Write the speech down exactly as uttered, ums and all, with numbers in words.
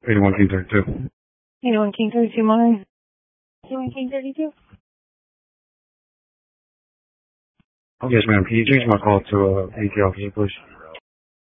eighty-one King thirty-two. eighty-one King thirty-two, Monterey. eighty-one King thirty-two. Yes, ma'am. Can you change my call to uh, A T officer, please?